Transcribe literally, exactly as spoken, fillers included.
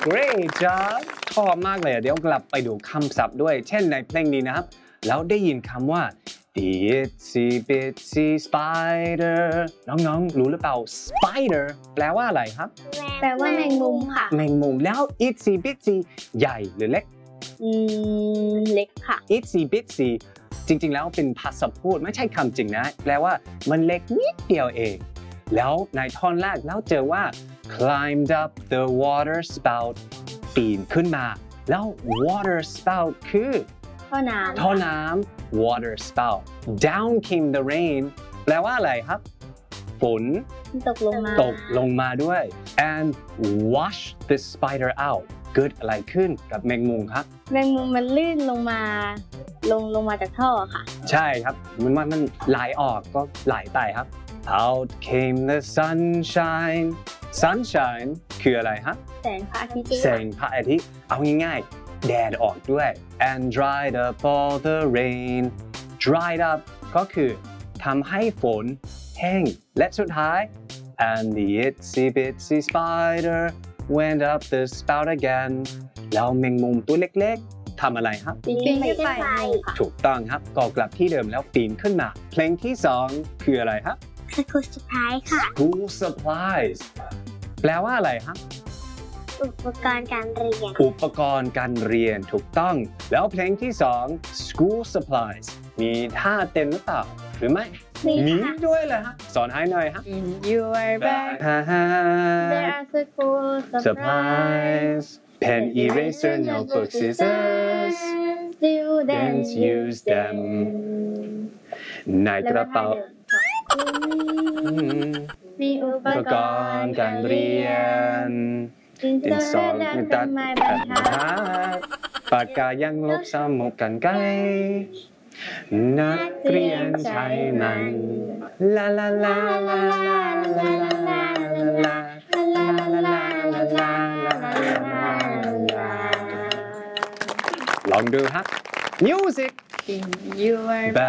great job ชอบมากเลยเดี๋ยวกลับไปดูคำศัพท์ด้วยเช่นในเพลงนี้นะครับแล้วได้ยินคำว่า the itsy bitsy spider น้องๆรู้หรือเปล่า spider แปลว่าอะไรครับแปลว่าแมงมุมค่ะแมงมุมแล้ว itsy bitsy ใหญ่หรือเล็กอืมเล็กค่ะ itsy bitsy จริงๆแล้วเป็นภาษาพูดไม่ใช่คำจริงนะแปลว่ามันเล็กนิดเดียวเองแล้วในท่อนแรกแล้วเจอว่า climbed up the water spout ปีนขึ้นมาแล้ว water spout คือท่อน้ำท่อน้ำ water spout down came the rain แปลว่าอะไรครับฝนตกลงมาตกลงมาด้วย and wash the spider out เกิดอะไรขึ้นกับแมงมุมครับแมงมุมมันลื่นลงมาลงลงมาจากท่อค่ะใช่ครับมันมันมันไหลออกก็ไหลไปครับ out came the sunshine sunshine คืออะไรฮะแสงพระอาทิตย์แสงพระอาทิตย์เอาง่ายๆแดดออกด้วย and dried up all the rain dried up ก็คือทำให้ฝนแห้งและสุดท้าย and the itsy bitsy spider went up the spout again แล้วแมงมุมตัวเล็กๆทำอะไรครับปีนขึ้นไปถูกต้องครับก็กลับที่เดิมแล้วปีนขึ้นมาเพลงที่สองคืออะไรครับ School supplies ค่ะ School supplies แปลว่าอะไรครับอุปกรณ์การเรียนอุปกรณ์การเรียนถูกต้องแล้วเพลงที่สอง School supplies มีท่าเต้นหรือเปล่าหรือไม่มีด้วยเลยฮะสอนให้หน่อยฮะ In your bag there are school supplies pen eraser notebook scissors students use them ในกระเป๋ามีอุปกรณ์การเรียนดินสอและเครื่องหมายบรรทัดปากกายังลบสมุดกันไกลนักเรียนใช้มันลาลาลาลาลาลาลาลาลาลาลาลาลาลาลองดูฮะ Music In your bag